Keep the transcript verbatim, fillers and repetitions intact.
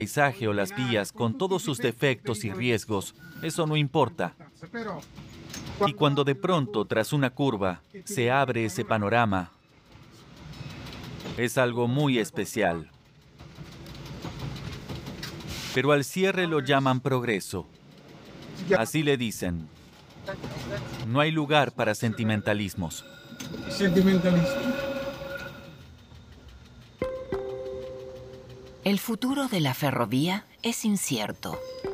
paisaje o las vías con todos sus defectos y riesgos, eso no importa. Y cuando de pronto, tras una curva, se abre ese panorama, es algo muy especial. Pero al cierre lo llaman progreso. Así le dicen. No hay lugar para sentimentalismos. Sentimentalismo. El futuro de la ferrovía es incierto.